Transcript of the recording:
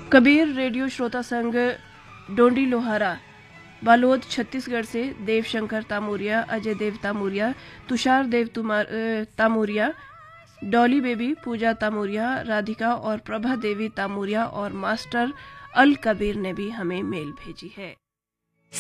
Kabir radio श्रोता संघ डोंडी लोहारा बालोद छत्तीसगढ़ से देवशंकर तामोरिया, अजय देव तामोरिया, तुषार देव तामोरिया, डॉली बेबी, पूजा तामोरिया, राधिका और प्रभा देवी तामोरिया और मास्टर अल कबीर ने भी हमें मेल भेजी है।